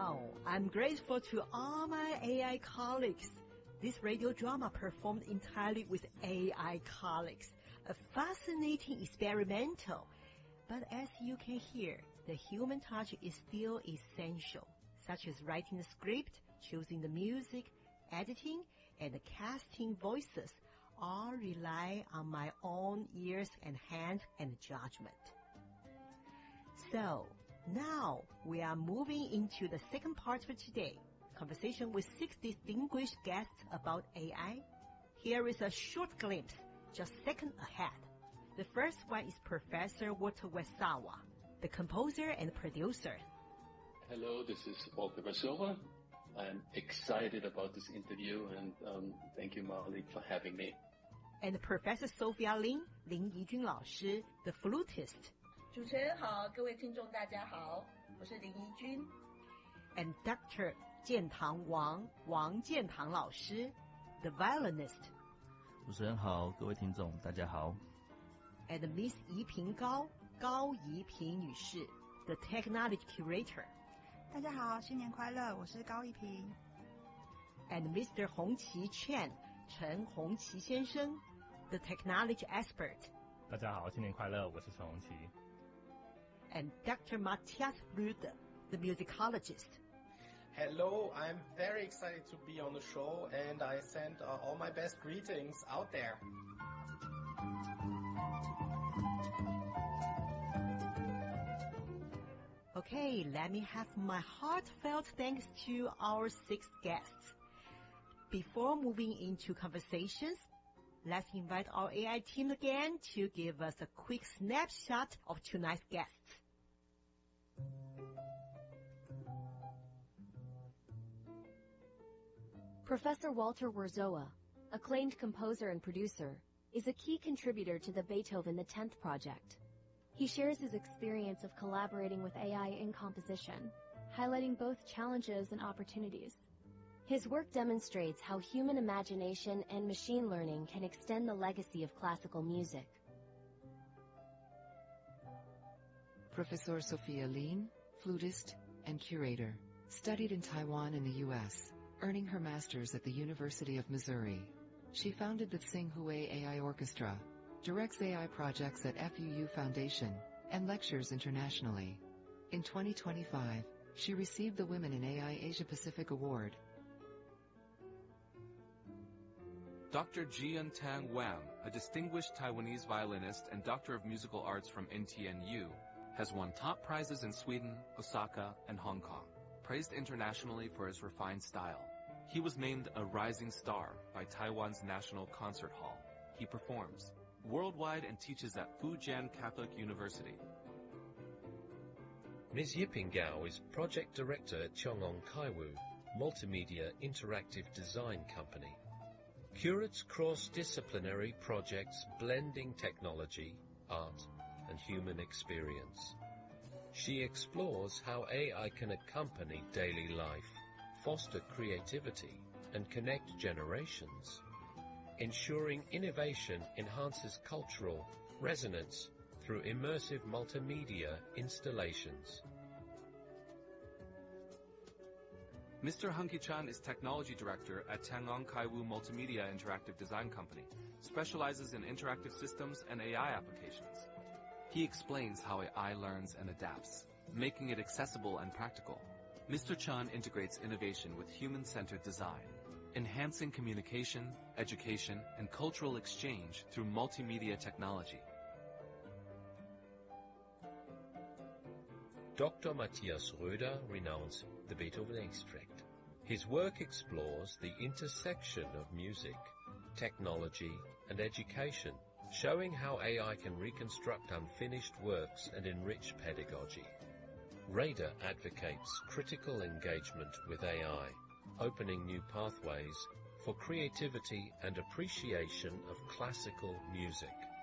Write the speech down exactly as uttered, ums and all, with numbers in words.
Wow, I'm grateful to all my A I colleagues. This radio drama performed entirely with A I colleagues. A fascinating experimental. But as you can hear, the human touch is still essential, such as writing the script, choosing the music, editing, and casting voices all rely on my own ears and hands and judgment. So, now we are moving into the second part for today, conversation with six distinguished guests about A I. Here is a short glimpse, just second ahead. The first one is Professor Walter Wesawa, the composer and producer. Hello, this is Walter Wesawa. I'm excited about this interview, and um, thank you, Malik, for having me. And Professor Sophia Lin, Lin Yijun 老师, the flutist. 主持人好，各位听众大家好，我是林怡君。 And Doctor 建堂王, Wang 建堂老师, the violinist. 主持人好，各位听众大家好。 And Miss 怡平高, 高怡平女士, the technology curator. 大家好，新年快乐，我是高怡平。 And Mister 洪奇 Chen, 陈洪奇先生, the technology expert. 大家好，新年快乐，我是陈洪奇。 And Doctor Matthias Rüde, the musicologist. Hello, I'm very excited to be on the show, and I send uh, all my best greetings out there. Okay, let me have my heartfelt thanks to our six guests. Before moving into conversations, let's invite our A I team again to give us a quick snapshot of tonight's guests. Professor Walter Werzowa, acclaimed composer and producer, is a key contributor to the Beethoven the tenth project. He shares his experience of collaborating with A I in composition, highlighting both challenges and opportunities. His work demonstrates how human imagination and machine learning can extend the legacy of classical music. Professor Sophia Lin, flutist and curator, studied in Taiwan in the U S, earning her master's at the University of Missouri. She founded the Tsinghui A I Orchestra, directs A I projects at F U U Foundation, and lectures internationally. In twenty twenty-five, she received the Women in A I Asia Pacific Award. Doctor Jian Tang Wang, a distinguished Taiwanese violinist and Doctor of Musical Arts from N T N U, has won top prizes in Sweden, Osaka, and Hong Kong, praised internationally for his refined style. He was named a rising star by Taiwan's National Concert Hall. He performs worldwide and teaches at Fujian Catholic University. Miz Yiping Gao is project director at Chongong Kaiwu, Multimedia Interactive Design Company. Curates cross-disciplinary projects blending technology, art, and human experience. She explores how A I can accompany daily life, foster creativity, and connect generations, ensuring innovation enhances cultural resonance through immersive multimedia installations. Mister Hung Ki-chan is Technology Director at Changong Kaiwu Multimedia Interactive Design Company, specializes in interactive systems and A I applications. He explains how A I learns and adapts, making it accessible and practical. Mister Chan integrates innovation with human-centered design, enhancing communication, education, and cultural exchange through multimedia technology. Doctor Matthias Röder renounces the Beethoven Extract. His work explores the intersection of music, technology, and education, showing how A I can reconstruct unfinished works and enrich pedagogy. Röder advocates critical engagement with A I, opening new pathways for creativity and appreciation of classical music.